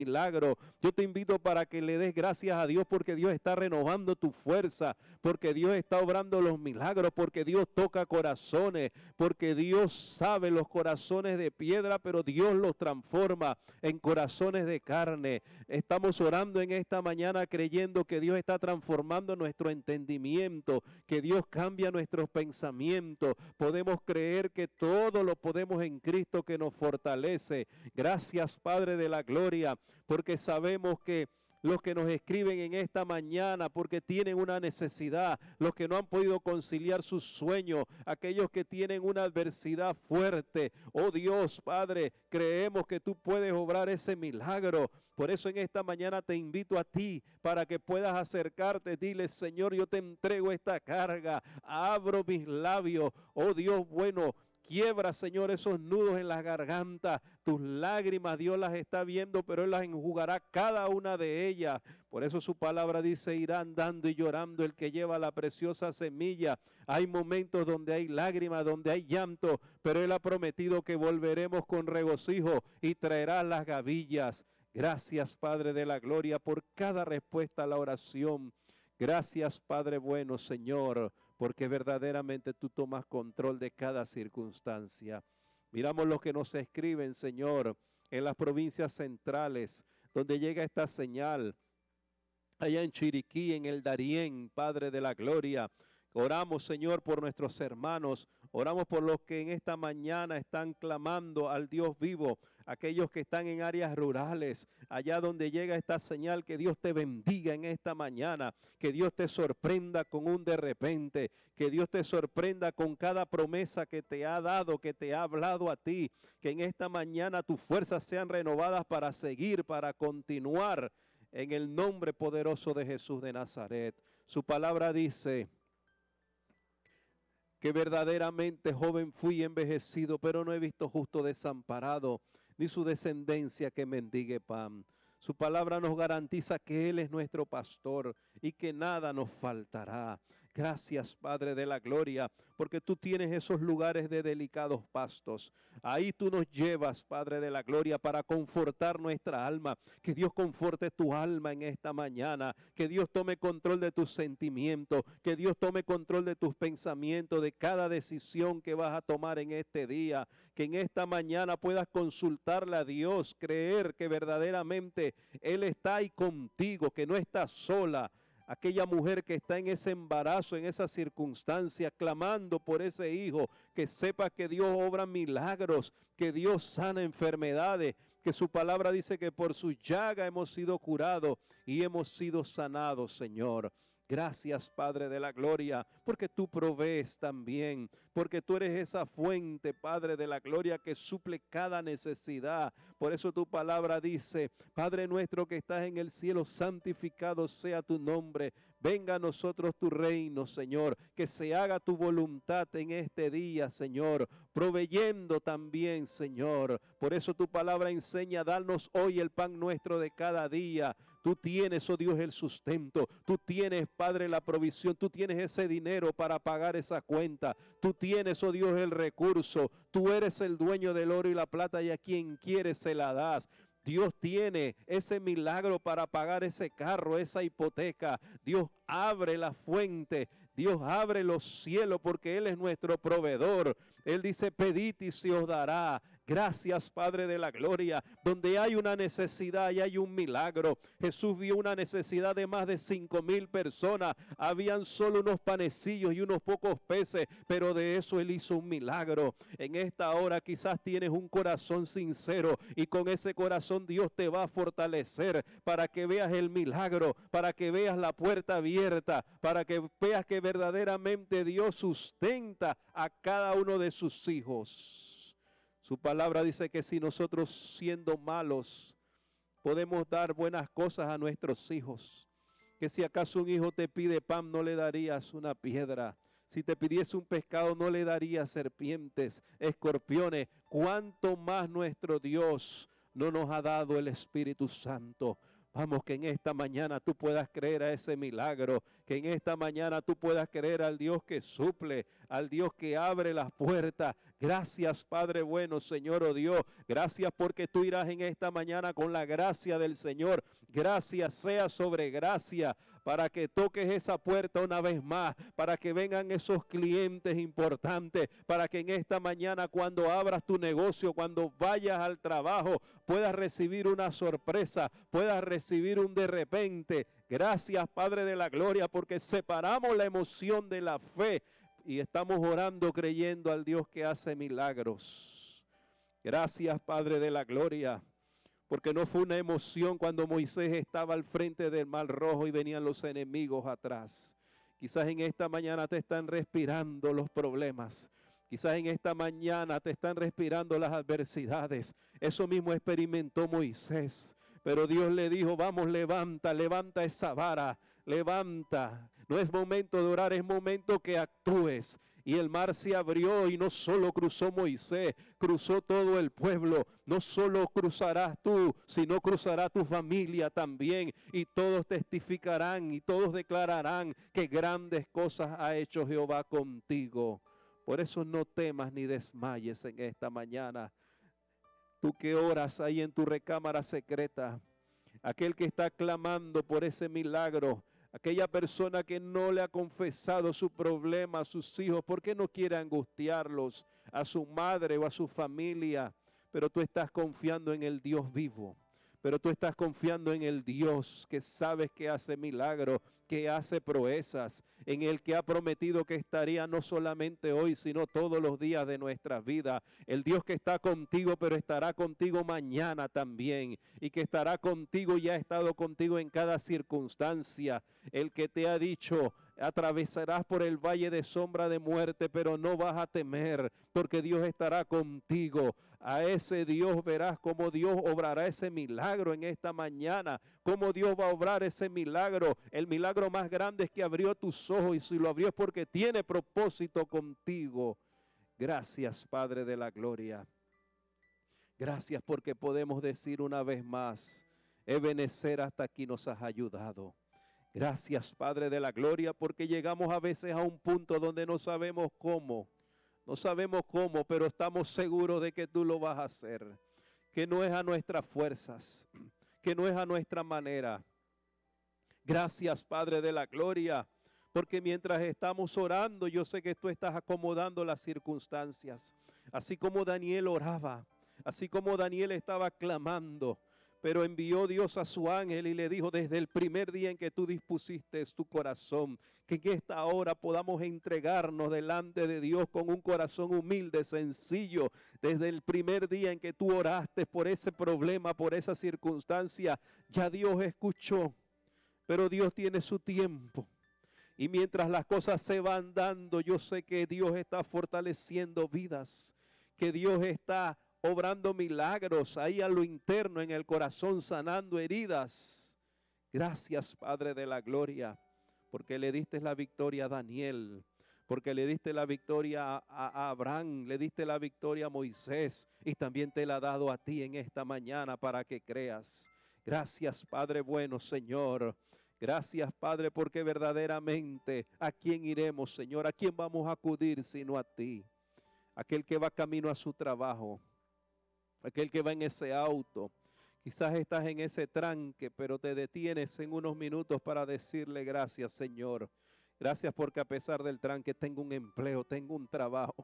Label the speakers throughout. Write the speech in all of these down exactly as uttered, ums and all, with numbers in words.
Speaker 1: milagro. Yo te invito para que le des gracias a Dios porque Dios está renovando tu fuerza, porque Dios está obrando los milagros, porque Dios toca corazones, porque Dios sabe los corazones de piedra, pero Dios los transforma en corazones de carne. Estamos orando en esta mañana creyendo que Dios está transformando nuestro entendimiento, que Dios cambia nuestros pensamientos. Podemos creer que todo lo podemos en Cristo que nos fortalece. Gracias, Padre de la gloria, porque sabemos que los que nos escriben en esta mañana porque tienen una necesidad, los que no han podido conciliar sus sueños, aquellos que tienen una adversidad fuerte, oh Dios, Padre, creemos que tú puedes obrar ese milagro. Por eso en esta mañana te invito a ti para que puedas acercarte, dile: Señor, yo te entrego esta carga, abro mis labios, oh Dios bueno. Quiebra, Señor, esos nudos en la garganta. Tus lágrimas Dios las está viendo, pero Él las enjugará cada una de ellas. Por eso su palabra dice: irá andando y llorando el que lleva la preciosa semilla. Hay momentos donde hay lágrimas, donde hay llanto, pero Él ha prometido que volveremos con regocijo y traerá las gavillas. Gracias, Padre de la gloria, por cada respuesta a la oración. Gracias, Padre bueno, Señor, porque verdaderamente tú tomas control de cada circunstancia. Miramos los que nos escriben, Señor, en las provincias centrales, donde llega esta señal, allá en Chiriquí, en el Darién, Padre de la gloria. Oramos, Señor, por nuestros hermanos, oramos por los que en esta mañana están clamando al Dios vivo, aquellos que están en áreas rurales, allá donde llega esta señal, que Dios te bendiga en esta mañana, que Dios te sorprenda con un de repente, que Dios te sorprenda con cada promesa que te ha dado, que te ha hablado a ti, que en esta mañana tus fuerzas sean renovadas para seguir, para continuar, en el nombre poderoso de Jesús de Nazaret. Su palabra dice que verdaderamente joven fui envejecido, pero no he visto justo desamparado, ni su descendencia que mendigue pan. Su palabra nos garantiza que Él es nuestro pastor y que nada nos faltará. Gracias, Padre de la gloria, porque tú tienes esos lugares de delicados pastos. Ahí tú nos llevas, Padre de la gloria, para confortar nuestra alma. Que Dios conforte tu alma en esta mañana. Que Dios tome control de tus sentimientos. Que Dios tome control de tus pensamientos, de cada decisión que vas a tomar en este día. Que en esta mañana puedas consultarle a Dios, creer que verdaderamente Él está ahí contigo, que no estás sola. Aquella mujer que está en ese embarazo, en esa circunstancia, clamando por ese hijo, que sepa que Dios obra milagros, que Dios sana enfermedades, que su palabra dice que por su llaga hemos sido curados y hemos sido sanados, Señor. Gracias, Padre de la gloria, porque tú provees también, porque tú eres esa fuente, Padre de la gloria, que suple cada necesidad. Por eso tu palabra dice: Padre nuestro que estás en el cielo, santificado sea tu nombre. Venga a nosotros tu reino, Señor, que se haga tu voluntad en este día, Señor, proveyendo también, Señor. Por eso tu palabra enseña: danos hoy el pan nuestro de cada día. Tú tienes, oh Dios, el sustento. Tú tienes, Padre, la provisión. Tú tienes ese dinero para pagar esa cuenta. Tú tienes, oh Dios, el recurso. Tú eres el dueño del oro y la plata, y a quien quieres se la das. Dios tiene ese milagro para pagar ese carro, esa hipoteca. Dios abre la fuente, Dios abre los cielos, porque Él es nuestro proveedor. Él dice: pedid y se os dará. Gracias, Padre de la gloria. Donde hay una necesidad y hay un milagro. Jesús vio una necesidad de más de cinco mil personas. Habían solo unos panecillos y unos pocos peces, pero de eso Él hizo un milagro. En esta hora quizás tienes un corazón sincero, y con ese corazón Dios te va a fortalecer para que veas el milagro, para que veas la puerta abierta, para que veas que verdaderamente Dios sustenta a cada uno de sus hijos. Su palabra dice que si nosotros, siendo malos, podemos dar buenas cosas a nuestros hijos, que si acaso un hijo te pide pan, no le darías una piedra. Si te pidiese un pescado, no le darías serpientes, escorpiones. ¿Cuánto más nuestro Dios no nos ha dado el Espíritu Santo? Vamos, que en esta mañana tú puedas creer a ese milagro, que en esta mañana tú puedas creer al Dios que suple, al Dios que abre las puertas. Gracias, Padre bueno, Señor, oh Dios. Gracias porque tú irás en esta mañana con la gracia del Señor. Gracias sea sobre gracia, para que toques esa puerta una vez más, para que vengan esos clientes importantes, para que en esta mañana cuando abras tu negocio, cuando vayas al trabajo, puedas recibir una sorpresa, puedas recibir un de repente. Gracias, Padre de la gloria, porque separamos la emoción de la fe y estamos orando creyendo al Dios que hace milagros. Gracias, Padre de la gloria, porque no fue una emoción cuando Moisés estaba al frente del Mar Rojo y venían los enemigos atrás. Quizás en esta mañana te están respirando los problemas. Quizás en esta mañana te están respirando las adversidades. Eso mismo experimentó Moisés. Pero Dios le dijo, vamos, levanta, levanta esa vara, levanta. No es momento de orar, es momento que actúes. Y el mar se abrió y no solo cruzó Moisés, cruzó todo el pueblo. No solo cruzarás tú, sino cruzará tu familia también. Y todos testificarán y todos declararán que grandes cosas ha hecho Jehová contigo. Por eso no temas ni desmayes en esta mañana. Tú que oras ahí en tu recámara secreta, aquel que está clamando por ese milagro, aquella persona que no le ha confesado su problema a sus hijos, porque no quiere angustiarlos, a su madre o a su familia, pero tú estás confiando en el Dios vivo, pero tú estás confiando en el Dios que sabes que hace milagros, que hace proezas, en el que ha prometido que estaría no solamente hoy, sino todos los días de nuestra vida. El Dios que está contigo, pero estará contigo mañana también, y que estará contigo y ha estado contigo en cada circunstancia. El que te ha dicho, atravesarás por el valle de sombra de muerte, pero no vas a temer, porque Dios estará contigo. A ese Dios verás cómo Dios obrará ese milagro en esta mañana, cómo Dios va a obrar ese milagro. El milagro más grande es que abrió tus ojos, y si lo abrió es porque tiene propósito contigo. Gracias, Padre de la gloria. Gracias porque podemos decir una vez más, Ebenezer, hasta aquí nos has ayudado. Gracias, Padre de la gloria, porque llegamos a veces a un punto donde no sabemos cómo. No sabemos cómo, pero estamos seguros de que tú lo vas a hacer. Que no es a nuestras fuerzas, que no es a nuestra manera. Gracias, Padre de la gloria, porque mientras estamos orando, yo sé que tú estás acomodando las circunstancias. Así como Daniel oraba, así como Daniel estaba clamando, pero envió Dios a su ángel y le dijo, desde el primer día en que tú dispusiste tu corazón, que en esta hora podamos entregarnos delante de Dios con un corazón humilde, sencillo. Desde el primer día en que tú oraste por ese problema, por esa circunstancia, ya Dios escuchó. Pero Dios tiene su tiempo. Y mientras las cosas se van dando, yo sé que Dios está fortaleciendo vidas, que Dios está obrando milagros ahí a lo interno, en el corazón, sanando heridas. Gracias, Padre de la gloria, porque le diste la victoria a Daniel, porque le diste la victoria a, a Abraham, le diste la victoria a Moisés, y también te la ha dado a ti en esta mañana para que creas. Gracias, Padre bueno, Señor. Gracias, Padre, porque verdaderamente, ¿a quién iremos, Señor? ¿A quién vamos a acudir sino a ti? Aquel que va camino a su trabajo, aquel que va en ese auto, quizás estás en ese tranque, pero te detienes en unos minutos para decirle gracias, Señor. Gracias porque a pesar del tranque tengo un empleo, tengo un trabajo.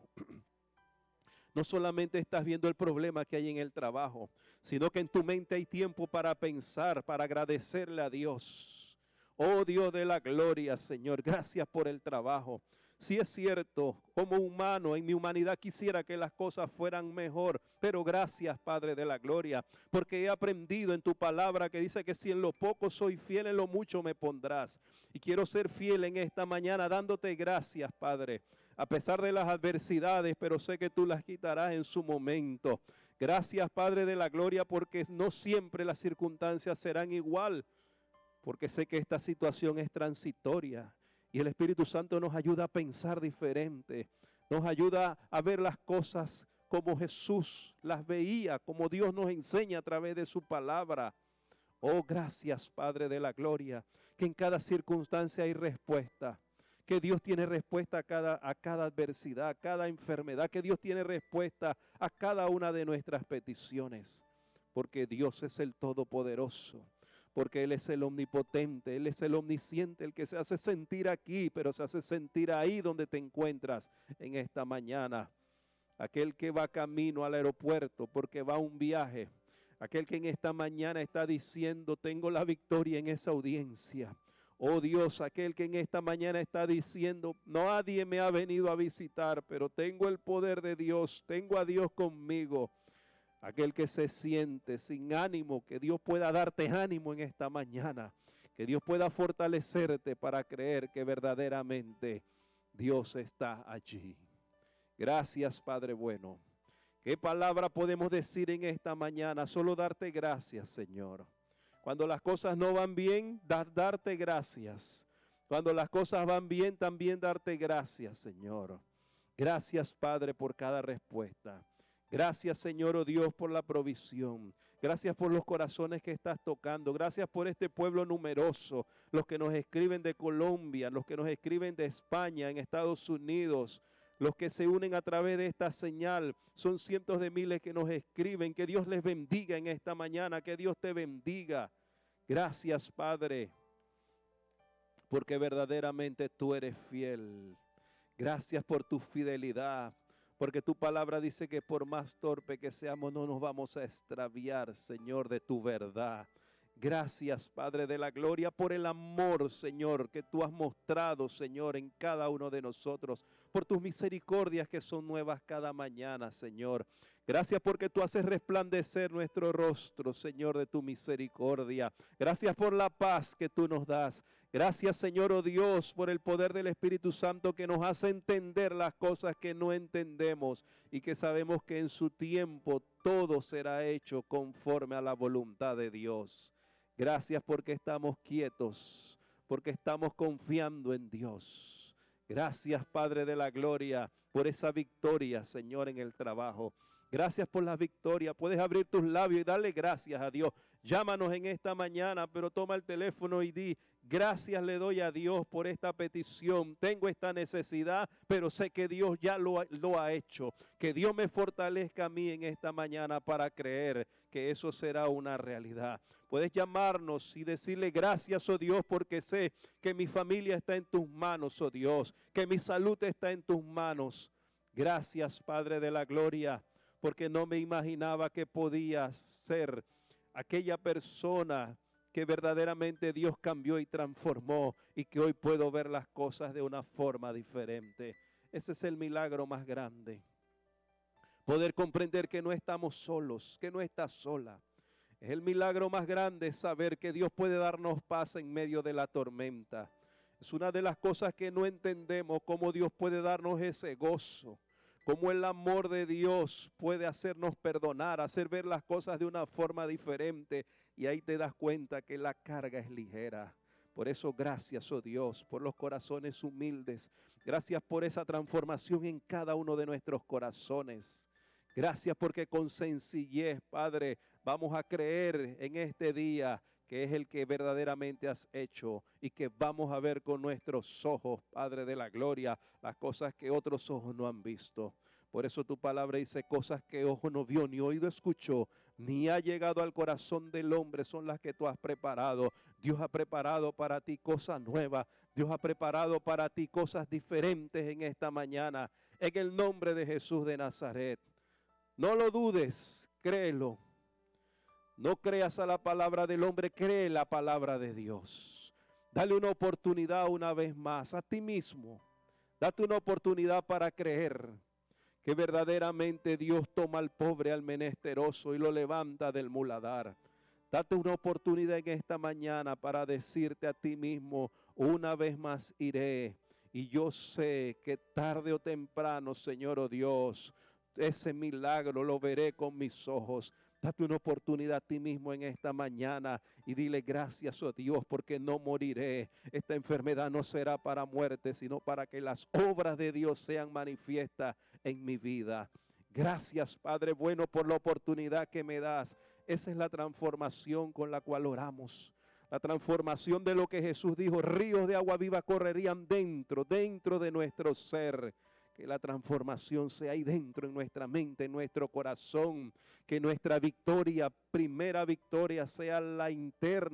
Speaker 1: No solamente estás viendo el problema que hay en el trabajo, sino que en tu mente hay tiempo para pensar, para agradecerle a Dios. Oh Dios de la gloria, Señor, gracias por el trabajo. Sí es cierto, como humano, en mi humanidad quisiera que las cosas fueran mejor, pero gracias, Padre de la gloria, porque he aprendido en tu palabra que dice que si en lo poco soy fiel, en lo mucho me pondrás. Y quiero ser fiel en esta mañana dándote gracias, Padre, a pesar de las adversidades, pero sé que tú las quitarás en su momento. Gracias, Padre de la gloria, porque no siempre las circunstancias serán igual, porque sé que esta situación es transitoria. Y el Espíritu Santo nos ayuda a pensar diferente, nos ayuda a ver las cosas como Jesús las veía, como Dios nos enseña a través de su palabra. Oh, gracias, Padre de la gloria, que en cada circunstancia hay respuesta, que Dios tiene respuesta a cada, a cada adversidad, a cada enfermedad, que Dios tiene respuesta a cada una de nuestras peticiones, porque Dios es el Todopoderoso, porque Él es el omnipotente, Él es el omnisciente, el que se hace sentir aquí, pero se hace sentir ahí donde te encuentras en esta mañana. Aquel que va camino al aeropuerto porque va a un viaje, aquel que en esta mañana está diciendo, tengo la victoria en esa audiencia. Oh Dios, aquel que en esta mañana está diciendo, nadie me ha venido a visitar, pero tengo el poder de Dios, tengo a Dios conmigo. Aquel que se siente sin ánimo, que Dios pueda darte ánimo en esta mañana, que Dios pueda fortalecerte para creer que verdaderamente Dios está allí. Gracias, Padre bueno. ¿Qué palabra podemos decir en esta mañana? Solo darte gracias, Señor. Cuando las cosas no van bien, da, darte gracias. Cuando las cosas van bien, también darte gracias, Señor. Gracias, Padre, por cada respuesta. Gracias, Señor, oh Dios, por la provisión. Gracias por los corazones que estás tocando. Gracias por este pueblo numeroso, los que nos escriben de Colombia, los que nos escriben de España, en Estados Unidos, los que se unen a través de esta señal. Son cientos de miles que nos escriben. Que Dios les bendiga en esta mañana, que Dios te bendiga. Gracias, Padre, porque verdaderamente tú eres fiel. Gracias por tu fidelidad. Porque tu palabra dice que por más torpe que seamos, no nos vamos a extraviar, Señor, de tu verdad. Gracias, Padre de la gloria, por el amor, Señor, que tú has mostrado, Señor, en cada uno de nosotros. Por tus misericordias que son nuevas cada mañana, Señor. Gracias porque tú haces resplandecer nuestro rostro, Señor, de tu misericordia. Gracias por la paz que tú nos das. Gracias, Señor, oh Dios, por el poder del Espíritu Santo que nos hace entender las cosas que no entendemos y que sabemos que en su tiempo todo será hecho conforme a la voluntad de Dios. Gracias porque estamos quietos, porque estamos confiando en Dios. Gracias, Padre de la gloria, por esa victoria, Señor, en el trabajo. Gracias por la victoria. Puedes abrir tus labios y darle gracias a Dios. Llámanos en esta mañana, pero toma el teléfono y di, gracias le doy a Dios por esta petición. Tengo esta necesidad, pero sé que Dios ya lo, lo ha hecho. Que Dios me fortalezca a mí en esta mañana para creer que eso será una realidad. Puedes llamarnos y decirle gracias, oh Dios, porque sé que mi familia está en tus manos, oh Dios, que mi salud está en tus manos. Gracias, Padre de la gloria, porque no me imaginaba que podía ser aquella persona que verdaderamente Dios cambió y transformó y que hoy puedo ver las cosas de una forma diferente. Ese es el milagro más grande. Poder comprender que no estamos solos, que no estás sola. Es el milagro más grande saber que Dios puede darnos paz en medio de la tormenta. Es una de las cosas que no entendemos, cómo Dios puede darnos ese gozo. Cómo el amor de Dios puede hacernos perdonar, hacer ver las cosas de una forma diferente. Y ahí te das cuenta que la carga es ligera. Por eso gracias, oh Dios, por los corazones humildes. Gracias por esa transformación en cada uno de nuestros corazones. Gracias porque con sencillez, Padre, vamos a creer en este día que es el que verdaderamente has hecho y que vamos a ver con nuestros ojos, Padre de la gloria, las cosas que otros ojos no han visto. Por eso tu palabra dice, cosas que ojo no vio, ni oído escuchó, ni ha llegado al corazón del hombre, son las que tú has preparado. Dios ha preparado para ti cosas nuevas. Dios ha preparado para ti cosas diferentes en esta mañana. En el nombre de Jesús de Nazaret. No lo dudes, créelo. No creas a la palabra del hombre, cree la palabra de Dios. Dale una oportunidad una vez más a ti mismo. Date una oportunidad para creer que verdaderamente Dios toma al pobre, al menesteroso y lo levanta del muladar. Date una oportunidad en esta mañana para decirte a ti mismo, una vez más iré. Y yo sé que tarde o temprano, Señor, oh Dios, ese milagro lo veré con mis ojos. Date una oportunidad a ti mismo en esta mañana y dile gracias, oh Dios, porque no moriré. Esta enfermedad no será para muerte, sino para que las obras de Dios sean manifiestas en mi vida. Gracias, Padre bueno, por la oportunidad que me das Esa es la transformación con la cual oramos. La transformación de lo que Jesús dijo, ríos de agua viva correrían dentro, dentro de nuestro ser. Que la transformación sea ahí dentro en nuestra mente, en nuestro corazón. Que nuestra victoria, primera victoria, sea la interna.